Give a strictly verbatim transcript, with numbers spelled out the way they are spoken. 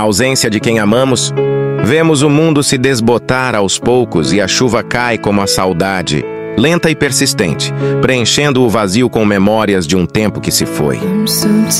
ausência de quem amamos, vemos o mundo se desbotar aos poucos e a chuva cai como a saudade, lenta e persistente, preenchendo o vazio com memórias de um tempo que se foi.